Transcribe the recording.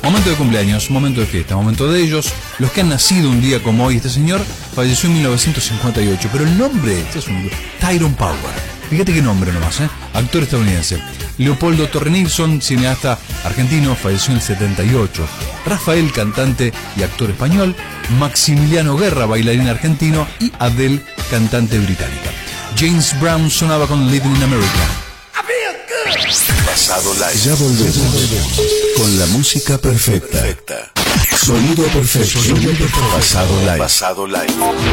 Momento de cumpleaños, momento de fiesta, momento de ellos, los que han nacido un día como hoy. Este señor falleció en 1958, pero el nombre, este es un Tyrone Power. Fíjate qué nombre nomás, actor estadounidense. Leopoldo Torre Nilsson, cineasta argentino, falleció en el 78. Rafael, cantante y actor español. Maximiliano Guerra, bailarín argentino. Y Adele, cantante británica. James Brown sonaba con Living in America. Pasado Live. Ya volvemos con la música perfecta. Sonido perfecto. Pasado Live.